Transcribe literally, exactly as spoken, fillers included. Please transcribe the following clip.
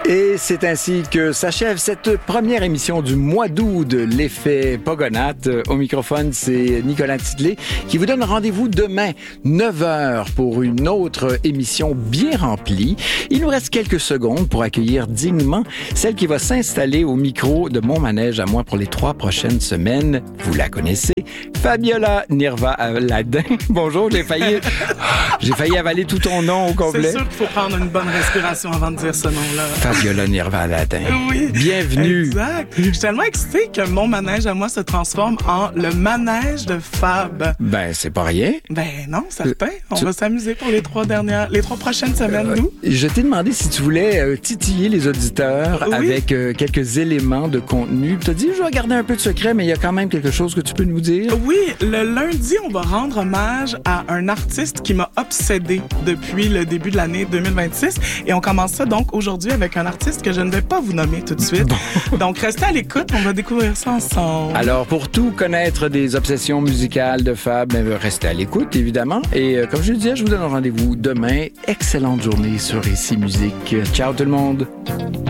Et c'est ainsi que s'achève cette première émission du mois d'août de l'effet Pogonates. Au microphone, c'est Nicolas Tidelet qui vous donne rendez-vous demain, neuf heures, pour une autre émission bien remplie. Il nous reste quelques secondes pour accueillir dignement celle qui va s'installer au micro de mon manège à moi pour les trois prochaines semaines. Vous la connaissez, Fabiola Nirva-Aladin. Bonjour, j'ai failli, j'ai failli avaler tout ton nom au complet. C'est sûr qu'il faut prendre une bonne respiration avant de dire ce nom-là. Fabiola Nirva-Aladin. Oui. Bienvenue. Exact. Je suis tellement excitée que mon manège à moi se transforme en le manège de Fab. Ben, c'est pas rien. Ben non, certain. On tu... va s'amuser pour les trois dernières, les trois prochaines semaines, euh, nous. Je t'ai demandé si tu voulais euh, titiller les auditeurs oui. avec euh, quelques éléments de contenu. Tu as dit, je vais garder un peu de secret, mais il y a quand même quelque chose que tu peux nous dire. Oui, le lundi, on va rendre hommage à un artiste qui m'a obsédé depuis le début de l'année deux mille vingt-six. Et on commence ça donc aujourd'hui avec un artiste que je ne vais pas vous nommer tout de suite. Bon. Donc, restez à l'écoute, on va découvrir ça ensemble. Alors, pour tout connaître des obsessions musicales de Fab, ben, restez à l'écoute, évidemment. Et euh, comme je le disais, je vous donne rendez-vous demain. Excellente journée sur Ici Musique. Ciao tout le monde.